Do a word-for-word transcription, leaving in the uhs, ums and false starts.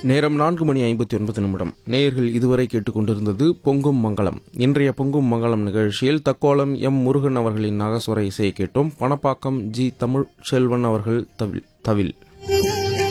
நேரம் நான்கு மணி ஐம்பத்தி ஒன்பது நிமிடம். நேயர்கள் இதுவரை கேட்டுக்கொண்டிருந்தது பொங்கும் மங்களம். இன்றைய பொங்கும் மங்களம் நிகழ்ச்சியில் தக்கோலம் எம் முருகன் அவர்களின் நாகஸ்வர இசையை கேட்டோம். பணப்பாக்கம் ஜி தமிழ் செல்வன் அவர்கள் தவில் தவில்